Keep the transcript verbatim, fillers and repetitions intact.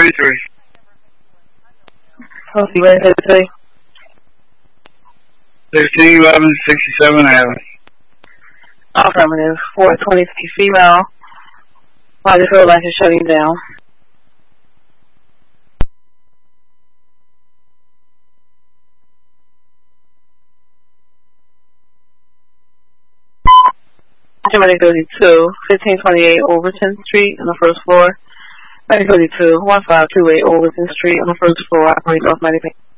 twenty-three. Let's see, ready for three. sixteen eleven sixty-seven Avenue. Affirmative. four twenty-three female. Roger, field license shutting down. Ready thirty-two, fifteen twenty-eight Overton Street on the first floor. Ready thirty-two, one five two eight Overton Street on the first floor. Operates automatic.